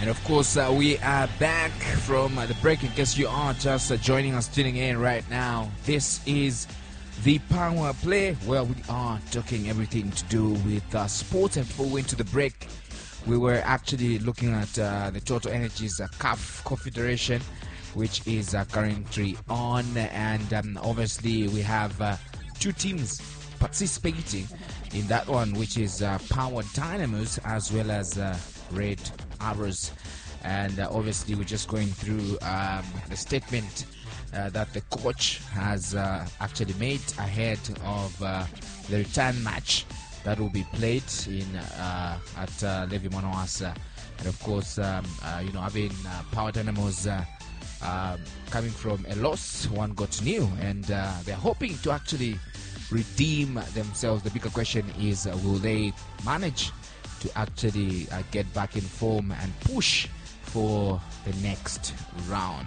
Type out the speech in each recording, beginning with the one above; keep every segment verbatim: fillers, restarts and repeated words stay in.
And of course, uh, we are back from uh, the break. In case you are just uh, joining us, tuning in right now, this is the Power Play, where we are talking everything to do with uh, sports. And before we went to the break, we were actually looking at uh, the Total Energies uh, C A F Confederation, which is uh, currently on. And um, obviously, we have uh, two teams participating in that one, which is uh, Power Dynamos as well as uh, Red Arrows. And uh, obviously we're just going through um, the statement uh, that the coach has uh, actually made ahead of uh, the return match that will be played in uh, at uh, Levi Mwanawasa. And of course, um, uh, you know, having uh, Power Dynamos uh, um, coming from a loss, one got new, and uh, they're hoping to actually redeem themselves. The bigger question is, uh, will they manage to actually uh, get back in form and push for the next round?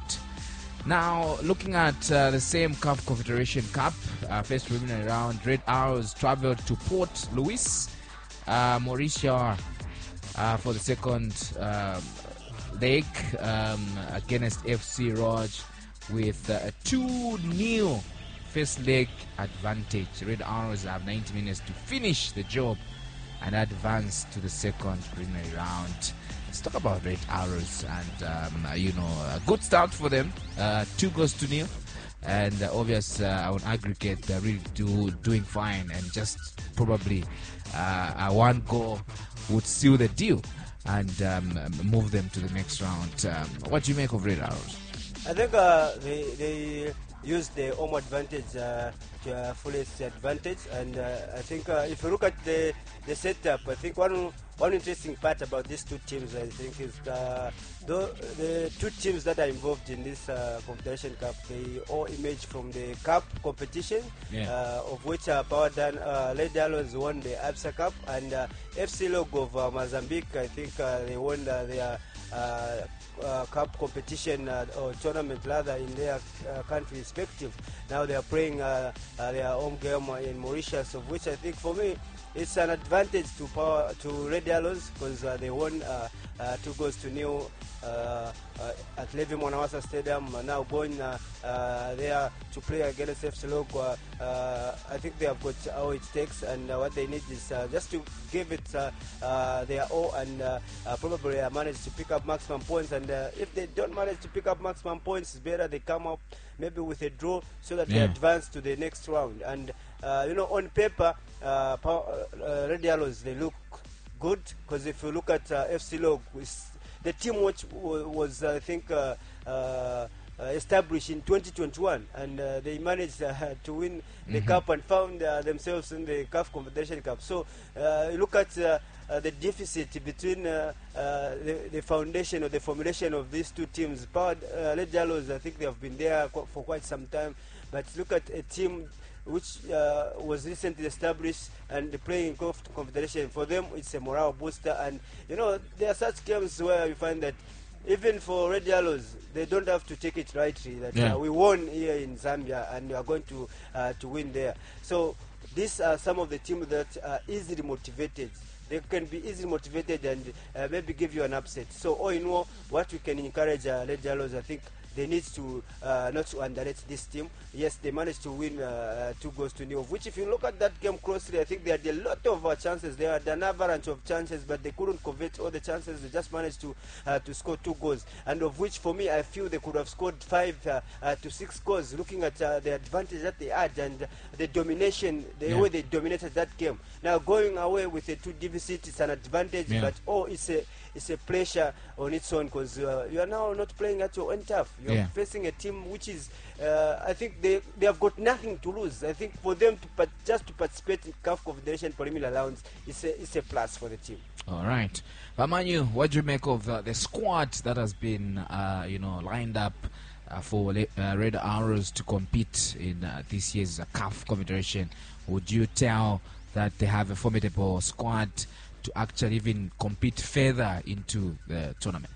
Now, looking at uh, the same C A F Confederation Cup, uh, first preliminary round, Red Arrows traveled to Port Louis, uh, Mauritius, uh, for the second um, leg um, against F C Roj with uh, a two nil first leg advantage. Red Arrows have ninety minutes to finish the job and advance to the second preliminary round. Let's talk about Red Arrows, and um, you know, a good start for them. Uh, two goals to nil, and uh, obvious uh, on aggregate they're really do, doing fine, and just probably uh, a one goal would seal the deal and um, move them to the next round. Um, what do you make of Red Arrows? I think uh, they they use the home advantage uh, to uh, fullest advantage, and uh, I think uh, if you look at the the setup, I think one one interesting part about these two teams, I think, is uh, the the two teams that are involved in this uh, Confederation Cup, they all emerge from the cup competition, yeah. uh, of which uh, Power Dan uh, Red Arrows won the Absa Cup, and uh, F C Logo of uh, Mozambique, I think uh, they won uh, their uh, uh, cup competition uh, or tournament rather in their uh, country respective. Now they are playing uh, uh, their home game in Mauritius, of which I think for me it's an advantage to power to Red Arrows, because uh, they won uh, uh, two goals to nil uh, uh, at Levi Mwanawasa Stadium. Uh, now going uh, uh, there to play against F C Logo. Uh, uh, I think they have got all it takes, and uh, what they need is uh, just to give it uh, uh, their all, and uh, uh, probably uh, manage to pick up maximum points. And uh, if they don't manage to pick up maximum points, it's better they come up maybe with a draw, so that yeah. they advance to the next round. And uh, you know, on paper, uh, power, uh, Red Arrows, they look good, because if you look at uh, F C Log, the team which was, I think, uh, uh, uh, established in twenty twenty-one, and uh, they managed uh, to win the mm-hmm. cup and found uh, themselves in the C A F Confederation Cup. So uh, you look at uh, uh, the deficit between uh, uh, the, the foundation or the formulation of these two teams. Power uh, Red Arrows, I think they have been there qu for quite some time, but look at a team which uh, was recently established and playing in Confederation. For them, it's a morale booster. And you know, there are such games where you find that even for Red Arrows, they don't have to take it lightly, that yeah. uh, we won here in Zambia and we are going to uh, to win there. So these are some of the teams that are easily motivated. They can be easily motivated and uh, maybe give you an upset. So all in all, what we can encourage uh, Red Arrows, I think, they need to uh, not to underrate this team. Yes, they managed to win uh, two goals to nil, of which if you look at that game closely, I think they had a lot of uh, chances. They had an avalanche of chances, but they couldn't convert all the chances. They just managed to uh, to score two goals, and of which for me, I feel they could have scored five uh, uh, to six goals, looking at uh, the advantage that they had and the domination, the yeah. way they dominated that game. Now going away with a two deficit, it's an advantage, yeah. but oh, it's a it's a pressure on its own, because uh, you are now not playing at your own turf. You're yeah. facing a team which is, uh, I think they they have got nothing to lose. I think for them to but just to participate in C A F Confederation preliminary rounds, it's a it's a plus for the team. All right, Vamanyu, what do you make of uh, the squad that has been uh, you know lined up uh, for uh, Red Arrows to compete in uh, this year's uh, C A F Confederation? Would you tell that they have a formidable squad to actually even compete further into the tournament?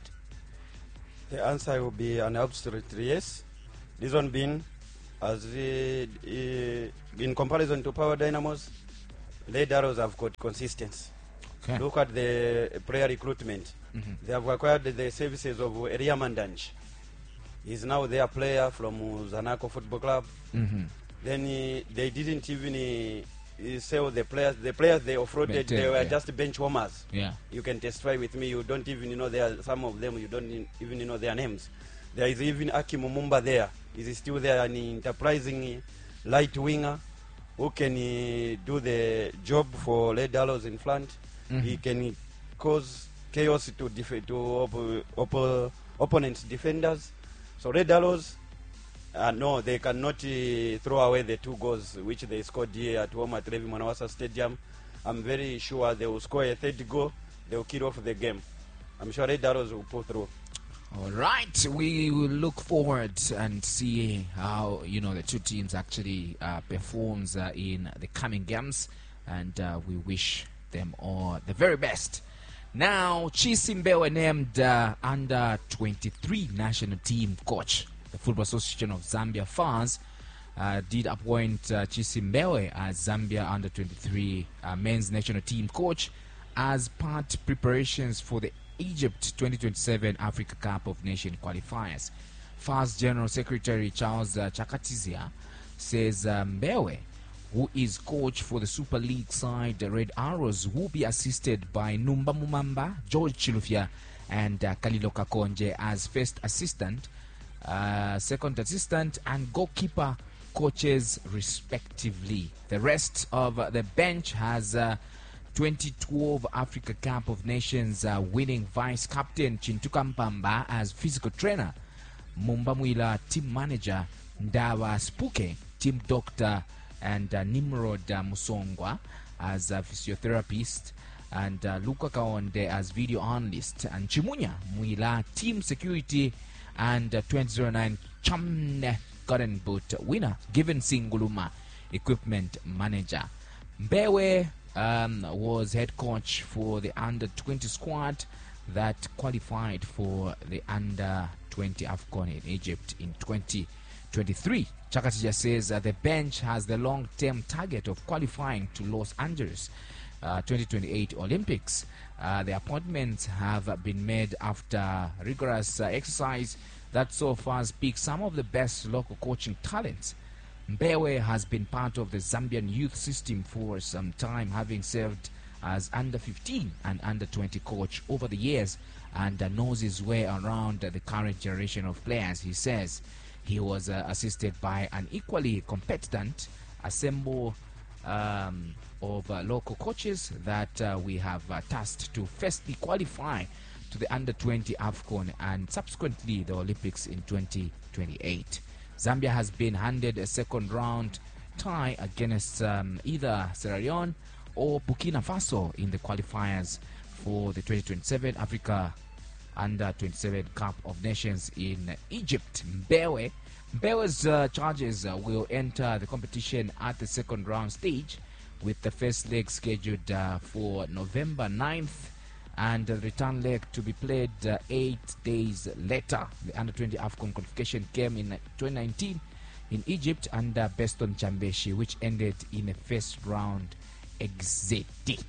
The answer will be an absolute yes. This one being, as we, uh, in comparison to Power Dynamos, Red Arrows have got consistency. Okay. Look at the player recruitment. Mhm. They have acquired the services of Elia Mandanj. He's now their player from Zanaco Football Club. Mhm. Then uh, they didn't even uh, sell the players. The players they offloaded, Maintain, they were yeah. just bench warmers. Yeah. You can testify with me. You don't even know their, some of them. You don't even know their names. There is even Aki Mumumba there. He's still there, an enterprising light winger who can uh, do the job for Red Arrows in front. Mhm. He can cause chaos to def- to op- op- opponents defenders. So Red Arrows, uh, no, they cannot uh, throw away the two goals which they scored here at home at Levi Manawasa Stadium. I'm very sure they will score a third goal. They will kill off the game. I'm sure Red Arrows will pull through. All right, we will look forward and see how, you know, the two teams actually uh, performs uh, in the coming games, and uh, we wish them all the very best. Now, Chisimbewe named uh, under twenty-three national team coach. The Football Association of Zambia F A S uh, did appoint uh, Chisimbewe as Zambia under twenty-three uh, men's national team coach as part preparations for the Egypt twenty twenty-seven Africa Cup of Nations qualifiers. F A S General Secretary Charles uh, Chakatizia says uh, Mbewe, who is coach for the Super League side the Red Arrows, will be assisted by Numba Mumamba, George Chilufya, and uh, Kalilo Kakonje as first assistant, uh, second assistant, and goalkeeper coaches respectively. The rest of uh, the bench has uh, twenty twelve Africa Cup of Nations uh, winning vice captain Chintuka Mpamba as physical trainer, Mumbamwila team manager, Ndawa Spuke team doctor, and uh, Nimrod uh, Musongwa as a physiotherapist, and uh, Luka Kaonde as video analyst, and Chimunya Mwila team security, and uh, twenty oh nine Chamne Garden Boot winner Given Singuluma equipment manager. Mbewe um, was head coach for the under twenty squad that qualified for the under twenty AFCON in Egypt in twenty twenty-three. Chakatija says uh, the bench has the long-term target of qualifying to Los Angeles uh, twenty twenty-eight Olympics. Uh, the appointments have uh, been made after rigorous uh, exercise that so far speaks some of the best local coaching talents. Mbewe has been part of the Zambian youth system for some time, having served as under fifteen and under twenty coach over the years, and uh, knows his way around uh, the current generation of players. He says he was uh, assisted by an equally competent assemble um, of uh, local coaches that uh, we have uh, tasked to firstly qualify to the under twenty AFCON and subsequently the Olympics in twenty twenty-eight. Zambia has been handed a second round tie against um, either Sierra Leone or Burkina Faso in the qualifiers for the twenty twenty-seven Africa under twenty-seven Cup of Nations in Egypt. Mbewe Mbewe's uh, charges uh, will enter the competition at the second round stage, with the first leg scheduled uh, for November ninth and the return leg to be played uh, eight days later. The under twenty AFCON qualification came in twenty nineteen in Egypt under Beston Chambeshi, which ended in a first round exit.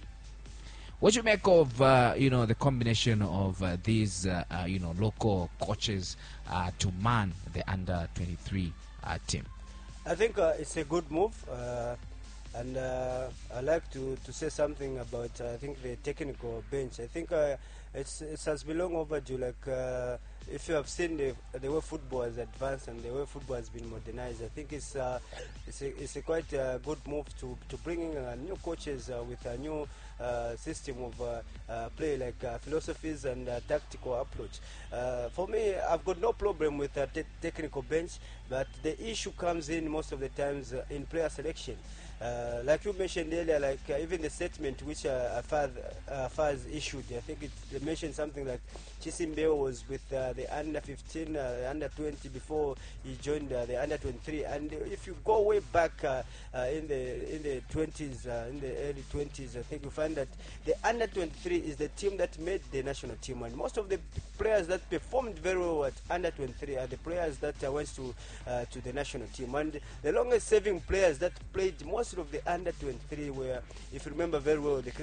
What do you make of uh, you know the combination of uh, these uh, uh, you know local coaches uh, to man the under twenty-three uh, team? I think uh, it's a good move, uh, and uh, I like to, to say something about uh, I think the technical bench. I think uh, it's it has been long overdue. Like uh, if you have seen the the way football has advanced and the way football has been modernized, I think it's uh, it's a, it's a quite uh, good move to to bring in uh, new coaches uh, with a new uh, system of uh, uh, play, like uh, philosophies and uh, tactical approach. Uh, for me, I've got no problem with the te technical bench, but the issue comes in most of the times uh, in player selection. Uh, like you mentioned earlier, like uh, even the statement which uh, Afaz, uh, Afaz issued, I think it they mentioned something like Chisimbewe was with uh, the under fifteen, uh, under twenty before he joined uh, the under twenty-three. And if you go way back uh, uh, in the in the twenties, uh, in the early twenties, I think you find that the under twenty-three is the team that made the national team, and most of the players that performed very well at under twenty-three are the players that uh, went to uh, to the national team. And the longest serving players that played most of the under twenty-three were, if you remember very well, the